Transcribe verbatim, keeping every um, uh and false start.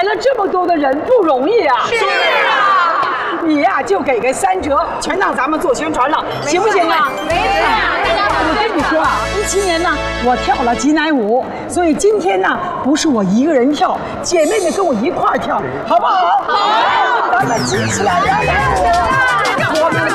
来了这么多的人不容易啊！ 是啊， 你呀、啊、就给个三折，全当咱们做宣传了，行不行啊？ 没事啊， 我跟你说啊，一七年呢，我跳了济南舞，所以今天呢，不是我一个人跳，姐妹们跟我一块儿跳，好不好？好，咱们集起来摇摇舞，我们。